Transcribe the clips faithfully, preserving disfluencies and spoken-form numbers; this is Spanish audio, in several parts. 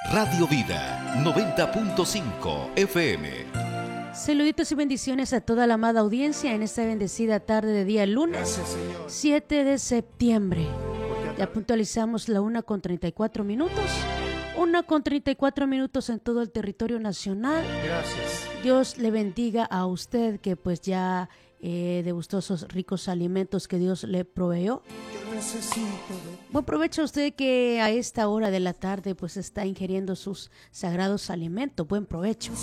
Radio Vida noventa punto cinco F M. Saluditos y bendiciones a toda la amada audiencia en esta bendecida tarde de día lunes, Gracias, siete de septiembre. Ya puntualizamos la una con treinta y cuatro minutos. una con treinta y cuatro minutos en todo el territorio nacional. Gracias. Dios le bendiga a usted que pues ya eh, degustó esos ricos alimentos que Dios le proveyó. Buen provecho a usted que a esta hora de la tarde pues está ingiriendo sus sagrados alimentos. Buen provecho.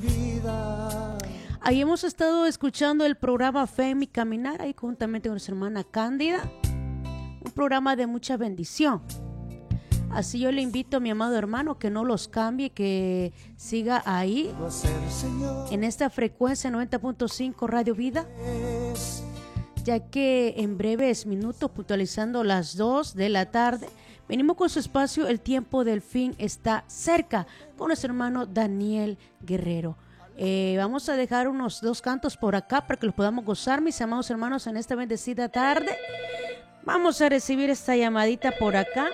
Ahí hemos estado escuchando el programa Fe en mi Caminar, ahí juntamente con nuestra hermana Cándida. Un programa de mucha bendición. Así yo le invito a mi amado hermano que no los cambie, que siga ahí en esta frecuencia noventa punto cinco Radio Vida, ya que en breves minutos, puntualizando las dos de la tarde, venimos con su espacio El Tiempo del Fin está cerca, con nuestro hermano Daniel Guerrero. Eh, vamos a dejar unos dos cantos por acá para que los podamos gozar, mis amados hermanos, en esta bendecida tarde. Vamos a recibir esta llamadita por acá.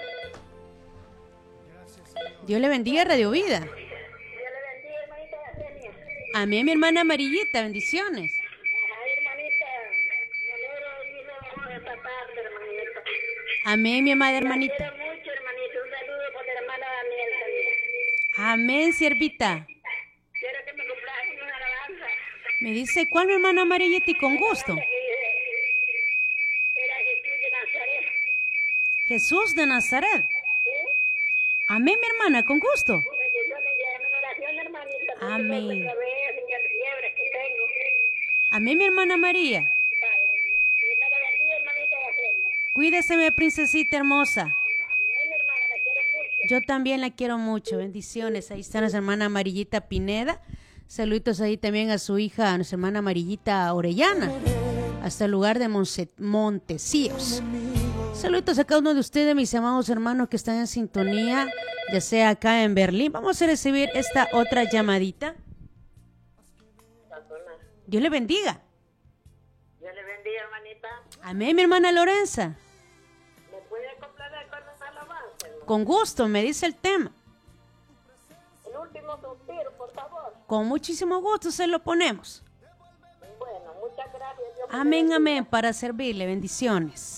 Dios le bendiga, Radio Vida. Dios le bendiga, hermanita Argelia. Amén, mi hermana Amarillita, bendiciones. Ay, hermanita, me alegro de oírlo esta tarde, hermanita. Amén, mi amada hermanita. Te quiero mucho, hermanita. Un saludo por el hermano Daniel también. Amén, siervita. Quiero que me cumplas una alabanza. Me dice, ¿cuál, mi hermana Amarillita? Y con gusto. Era Jesús de Nazaret. Jesús de Nazaret. ¿Sí? Amén, mi hermana, con gusto. Bendiciones y en oración, hermanita. Amén. Que me veas en las fiebres que tengo. Amén, mi hermana María. Vaya. Dios me la bendiga, hermanita Argelia. Cuídese, mi princesita hermosa. Amén, hermana, la quiero mucho. Yo también la quiero mucho. Bendiciones. Ahí está nuestra hermana Amarillita Pineda. Saluditos ahí también a su hija, a nuestra hermana Amarillita Orellana, hasta el lugar de Monse- Montesíos. Saludos a cada uno de ustedes, mis amados hermanos que están en sintonía, ya sea acá en Berlín. Vamos a recibir esta otra llamadita. Dios le bendiga. Dios le bendiga, hermanita. Amén, mi hermana Lorenza. ¿Me puede complacer con esta alabanza, hermano? Con gusto, me dice el tema. El último suspiro, por favor. Con muchísimo gusto se lo ponemos. Bueno, muchas gracias. Dios me Amén, bendiga. amén, para servirle. Bendiciones.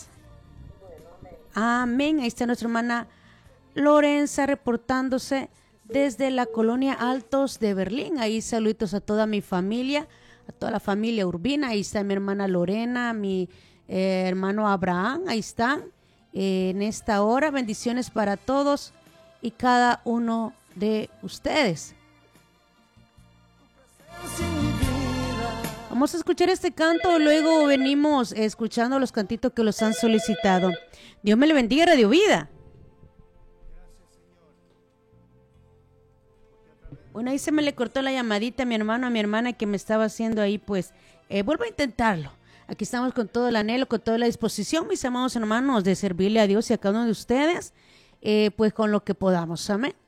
Amén. Ahí está nuestra hermana Lorenza reportándose desde la colonia Altos de Berlín. Ahí saluditos a toda mi familia, a toda la familia Urbina. Ahí está mi hermana Lorena, mi eh, hermano Abraham. Ahí están eh, en esta hora. Bendiciones para todos y cada uno de ustedes. Vamos a escuchar este canto, luego venimos escuchando los cantitos que los han solicitado. Dios me le bendiga, Radio Vida. Bueno, ahí se me le cortó la llamadita a mi hermano, a mi hermana que me estaba haciendo ahí, pues eh, vuelvo a intentarlo. Aquí estamos con todo el anhelo, con toda la disposición, mis amados hermanos, de servirle a Dios y a cada uno de ustedes, eh, pues con lo que podamos. Amén.